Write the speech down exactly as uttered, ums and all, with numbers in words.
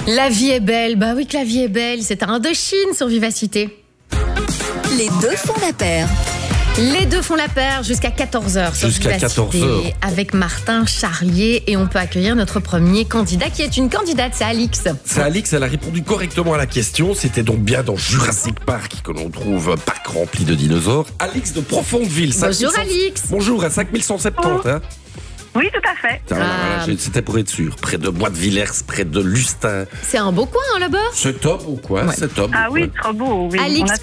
La vie est belle, bah oui que la vie est belle, c'est à Indochine sur Vivacité. Les deux font la paire. Les deux font la paire jusqu'à quatorze heures sur Jusqu'à Vivacité quatorze heures. avec Martin Charlier et on peut accueillir notre premier candidat qui est une candidate, c'est Alix. C'est Alix, elle a répondu correctement à la question. C'était donc bien dans Jurassic Park que l'on trouve un parc rempli de dinosaures. Alix de Profondeville. Bonjour cinq mille cent Alix. Bonjour, à cinq mille cent soixante-dix. Hein. Oui, tout à fait. Voilà, Ah. voilà, j'ai- c'était pour être sûr. Près de Bois de Villers, près de Lustin. C'est un beau coin hein, là-bas. C'est top ou quoi? Ouais. C'est top. Ah ou oui, quoi trop beau. Oui. Alix, On a